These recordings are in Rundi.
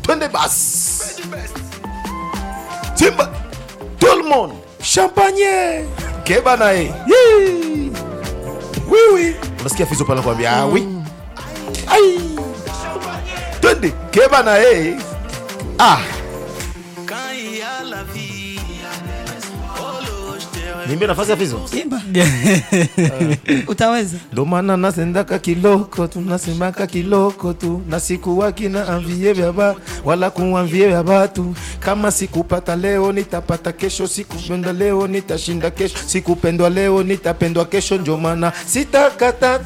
twende bas. Timba tout le monde champagne Keba nae. Oui. Unasikia Fizo pale kwambia oui. Ai. Twende Keba nae. Nimbe nafasi ya Fizo. Imba. Utaweza. Ndo maana nasendaka kiloko tu, nasemaka kiloko tu, na sikuwa kina anvie baba wala kuanvie batu. Kama sikupata leo nitapata kesho, sikupenda leo nitashinda kesho, sikupendwa leo nitapendwa kesho, ndio maana sitakata.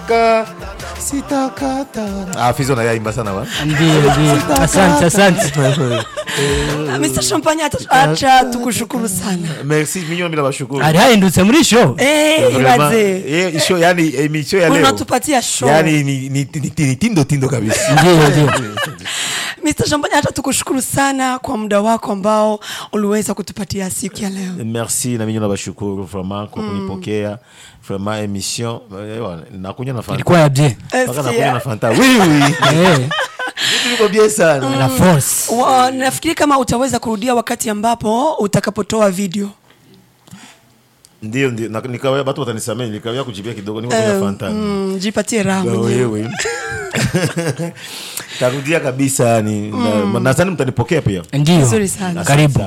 Fizo na yaimba sana wa. Ndio. Asante. Mr. Champagne acha tukushukuru sana. Merci minyo bila bashukuru. Arahindutse muri show. Ibaze. Show yani emisho ya leo. Unatupatia show. Yani ni tindo kabisa. Ndio. Mr. Champagne acha tukushukuru sana kwa muda wako ambao uliweza kutupatia siku ya leo. Merci na minyo bashukuru vraiment kwa kunipokea. Vraiment émission nakunya na Fanta. Ilikuwa ya bien. Paka nakunya na Fanta. Oui. Niko bien sana. La force. Nafikiri kama utaweza kurudia wakati ambapo utakapotoa video. Ndio nikawaya watu watanisamea, nikawaya kujibia kidogo niko kwenye Fanta. Jipatie raha mwenyewe. Tarudia kabisa ni nadhani mtanipokea pia. Ndio. Nzuri sana. Karibu.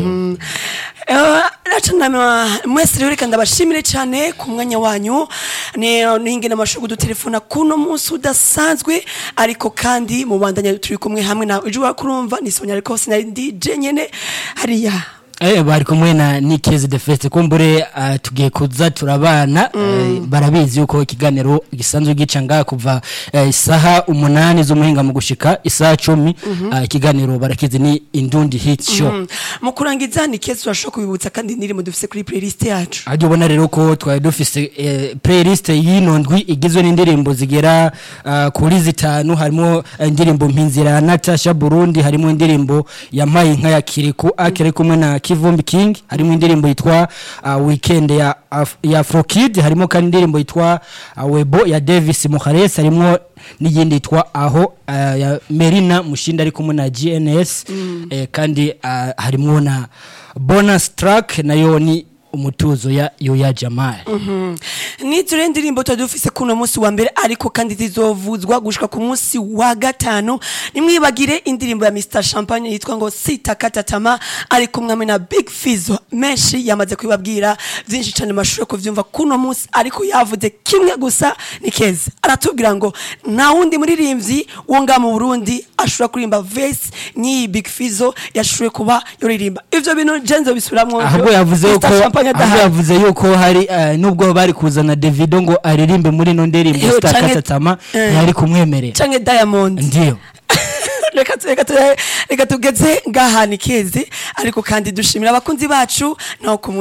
Mwese rero kandi abashimire cyane ku mwanya wanyu ninge namashugu dutelefona kuno munsi udasanzwe ariko kandi mu bandanya turi kumwe hamwe na ujwa kurumva ni Sonya ariko sinari DJ nyene hariya bari kumwe na Nikezi the First kumbure tugiye kuza turabana barabizi yuko ikiganiro gisanzwe gicanga kuva isaha 8 z'umuhinga mu gushika isaha 10 ikiganiro barakizi ni Indundi Hit Show mu kurangiza Nikezi turashaka kubibutsa kandi niri mu dufise kuri playlist yacu ajyo bona rero ko twari dufise playlist y'inondwi igizwe n'indirimbo zigera kuri 5 harimo indirimbo Mpinzira Natasha Burundi harimo indirimbo ya Mpaye Inka ya Kiriku akere kumwe na Kivumbi King harimo indirimbo yitwa Weekend ya Afro Kid harimo kandi indirimbo yitwa Webo ya Davis Mukhares harimo n'iyindi yitwa Aho ya Merina Mushinda ari kumwe na GNS kandi harimo na bonus track nayo ni umutuzo ya Yoya Jamal. Ni turi ndirimbo tadufise kuno munsi wa mbere ariko kandi zizovuzwa gushika ku munsi wa gatanu. Nimwibagire indirimbo ya Mr. Champagne yitwa ngo Sitakata Tama ariko mwame na Big Fizo menshi yamaze kwibabwira byinshi cyane mashuro ko vyumva kuno munsi ariko yavuze kimwe gusa Nikezi aratubwira ngo na wundi muririmbyi wonga mu Burundi ashura kurimba verse ni Big Fizo yashuye kuba yoririmba ivyo bintu Jenzo bisuramwo ahubwo yavuze yuko hari nubwo bari kuzana Davido ngo aririmbe muri no ndirimbo Sitakata Tama yari kumwemerera canke Diamond ndio reka tugeze ngaha Nikezi ariko kandi dushimira abakunzi bacu naho